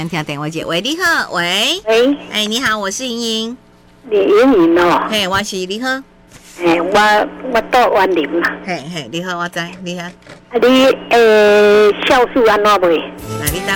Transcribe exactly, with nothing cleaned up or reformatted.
先听电话接。喂，你好，喂， 喂， 哎，你好，我是莹莹。 李莹莹哦。 嘿，我是你好。 哎，我我到湾林嘛。 嘿嘿，你好，我知，你好。 啊，你诶，酵素安怎卖？ 那你答